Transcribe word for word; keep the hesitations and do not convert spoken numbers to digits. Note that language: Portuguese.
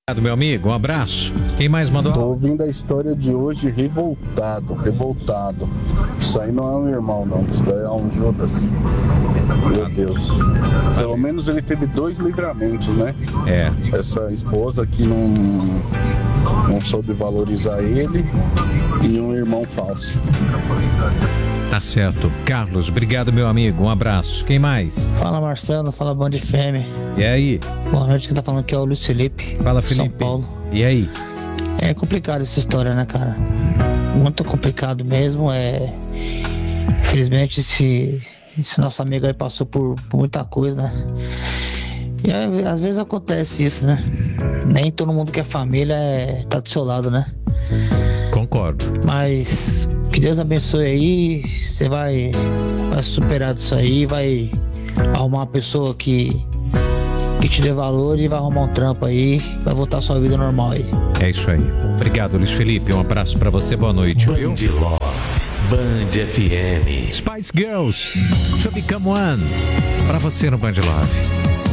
Obrigado, meu amigo. Um abraço. Quem mais mandou? Tô ouvindo a história de hoje revoltado, revoltado. Isso aí não é um irmão, não. Isso daí é um Judas. Meu Deus. Pelo menos ele teve dois livramentos, né? É. Essa esposa que não, não soube valorizar ele e um irmão falso. Tá certo. Carlos, obrigado, meu amigo. Um abraço. Quem mais? Fala, Marcelo. Fala, Band F M. E aí? Boa noite, quem tá falando aqui é o Luiz Felipe. Fala, Felipe. São Paulo. E aí? É complicado essa história, né, cara? Muito complicado mesmo. É... Infelizmente, esse, esse nosso amigo aí passou por, por muita coisa, né? E aí, às vezes acontece isso, né? Nem todo mundo que é família é... tá do seu lado, né? Concordo. Mas que Deus abençoe aí. Você vai, vai superar disso aí, vai arrumar uma pessoa que, que te dê valor e vai arrumar um trampo aí, vai voltar a sua vida normal aí. É isso aí. Obrigado, Luiz Felipe. Um abraço pra você. Boa noite. Band Love, Band F M. Spice Girls, To Become One. Pra você no Band Love.